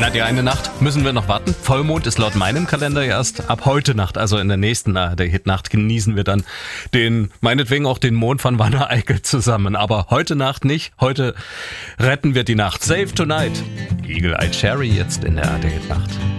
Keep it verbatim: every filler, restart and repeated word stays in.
Na, die eine Nacht müssen wir noch warten. Vollmond ist laut meinem Kalender erst ab heute Nacht, also in der nächsten A R D-Hit-Nacht genießen wir dann den, meinetwegen auch den Mond von Wanne Eickel zusammen. Aber heute Nacht nicht. Heute retten wir die Nacht. Save Tonight. Eagle Eye Cherry jetzt in der A R D-Hit-Nacht.